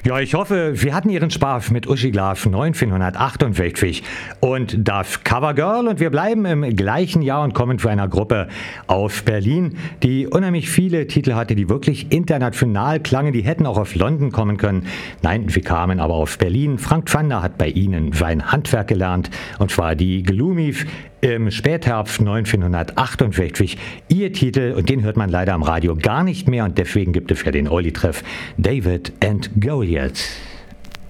Ja, ich hoffe, wir hatten Ihren Spaß mit Uschi Glas 1958 und das Covergirl, und wir bleiben im gleichen Jahr und kommen zu einer Gruppe aus Berlin, die unheimlich viele Titel hatte, die wirklich international klangen, die hätten auch aus London kommen können. Nein, sie kamen aber aus Berlin. Frank Zander hat bei ihnen sein Handwerk gelernt, und zwar die Gloomies im Spätherbst 1968. Ihr Titel, und den hört man leider am Radio gar nicht mehr, und deswegen gibt es ja den Oli-Treff, David and Goliath.